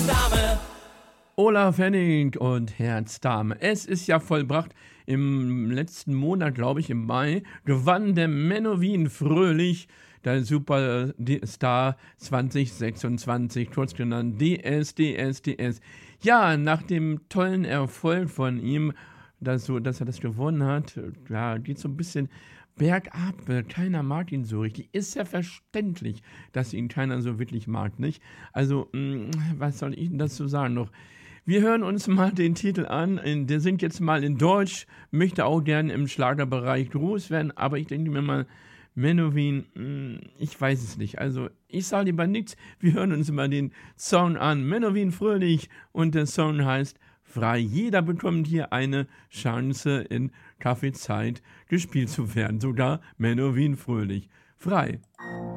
Herzdame. Olaf Henning und Herzdame. Es ist ja vollbracht. Im letzten Monat, glaube ich, im Mai, gewann der Menowin Fröhlich, der Superstar 2026, kurz genannt DSDS. Ja, nach dem tollen Erfolg von ihm, dass er das gewonnen hat, ja, geht so ein bisschen bergab. Keiner mag ihn so richtig. Ist ja verständlich, dass ihn keiner so wirklich mag, nicht? Also, was soll ich denn dazu sagen noch? Wir hören uns mal den Titel an. Der singt jetzt mal in Deutsch, möchte auch gerne im Schlagerbereich groß werden, aber ich denke mir mal, Menowin, ich weiß es nicht. Also, ich sage lieber nichts. Wir hören uns mal den Song an. Menowin Fröhlich und der Song heißt Frei. Jeder bekommt hier eine Chance, in Kaffeezeit gespielt zu werden. Sogar Menowin Fröhlich. Frei.